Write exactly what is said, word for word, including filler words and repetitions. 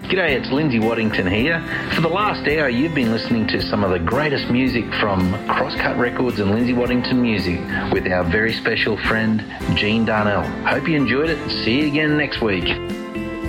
G'day, it's Lindsay Waddington here. For the last hour, you've been listening to some of the greatest music from Crosscut Records and Lindsay Waddington Music with our very special friend, Gene Darnell. Hope you enjoyed it. See you again next week.